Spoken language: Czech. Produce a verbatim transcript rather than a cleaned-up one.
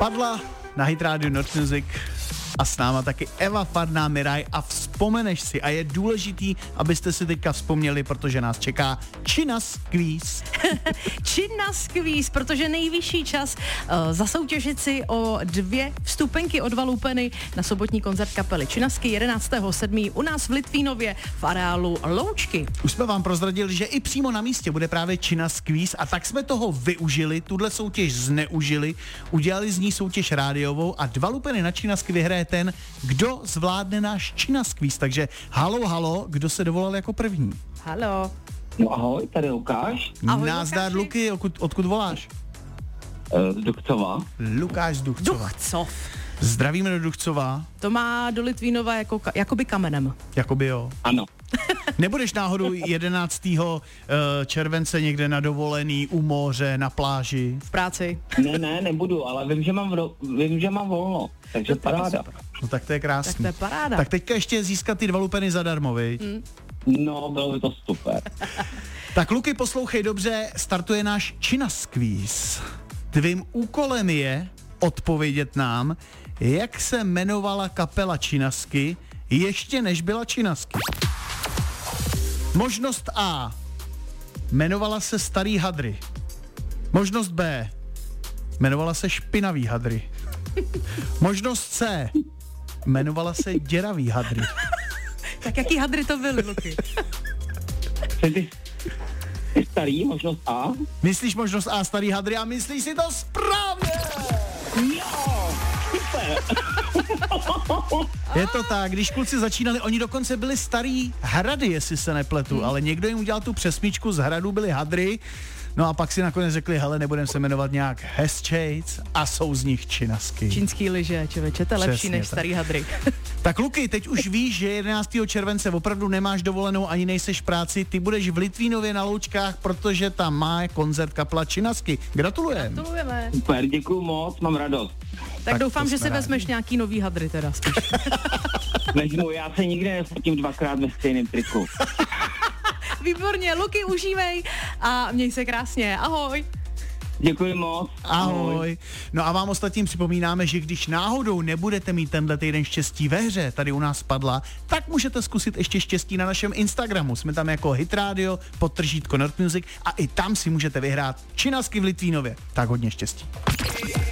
Spadla na Hit Radio Nord Music a s náma taky Eva Farná Miraj a vzpomeneš si a je důležitý, abyste si teďka vzpomněli, protože nás čeká Chinas Quiz. Chinas Quiz, protože nejvyšší čas uh, zasoutěžit si o dvě vstupenky o dva lupeny na sobotní koncert kapely Činasky jedenáctého sedmého u nás v Litvínově v areálu Loučky. Už jsme vám prozradili, že i přímo na místě bude právě Chinas Quiz a tak jsme toho využili, tuhle soutěž zneužili, udělali z ní soutěž rádiovou a dva lupeny na Činasky vyhraje ten, kdo zvládne náš Chinas Quiz. Takže halo, halo, kdo se dovolal jako první? Halo. No ahoj, tady Lukáš. Ahoj, Názdar Lukáši. Luky, odkud, odkud voláš? Z Duchcova. Lukáš z Duchcova. Duchcov. Zdravíme do Duchcova. To má do Litvínova jako, ka- jakoby kamenem. Jakoby jo. Ano. Nebudeš náhodou jedenáctého července někde na dovolený, u moře, na pláži? V práci. Ne, ne, nebudu, ale vím, že mám, vro, vím, že mám volno, takže paráda. No tak to je krásný. Tak to je paráda. Tak teďka ještě získat ty dva lupeny zadarmo, viď? Mm. No, bylo by to super. Tak Luky, poslouchej dobře, startuje náš Chinas Quiz. Tvým úkolem je odpovědět nám, jak se jmenovala kapela Činasky ještě než byla Činasky. Možnost A. Jmenovala se Starý hadry. Možnost B. Jmenovala se Špinavý hadry. Možnost C. Jmenovala se Děravý hadry. Tak jaký hadry to byly, Luky? Ty, ty starý, možnost A? Myslíš možnost A Starý hadry a myslíš si to správně? Jo, super. Je to tak, když kluci začínali, oni dokonce byli starý hrady, jestli se nepletu, hmm. ale někdo jim udělal tu přesmičku, z hradu byly hadry, no a pak si nakonec řekli, hele, nebudeme se jmenovat nějak Hesčejc a jsou z nich Činasky. Čínský liže, člověče, to je lepší Přesně než tak. starý hadry. Tak Luky, teď už víš, že jedenáctého července opravdu nemáš dovolenou ani nejseš v práci, ty budeš v Litvínově na Loučkách, protože tam má koncert kapela Činasky. Gratulujem. Gratulujeme. Super, děkuju moc, mám radost. Tak, Tak doufám, to že jsme si rádi. vezmeš nějaký nový hadry teda spíš. Vezmu, já se nikdy nefotím dvakrát ve stejném triku. Výborně, Luky, užívej a měj se krásně. Ahoj. Děkuji moc. Ahoj. No a vám ostatním připomínáme, že když náhodou nebudete mít tenhle týden štěstí ve hře, tady u nás Padla, tak můžete zkusit ještě štěstí na našem Instagramu. Jsme tam jako Hit Radio, podtržítko Nord Music a i tam si můžete vyhrát Činasky v Litvínově. Tak hodně štěstí.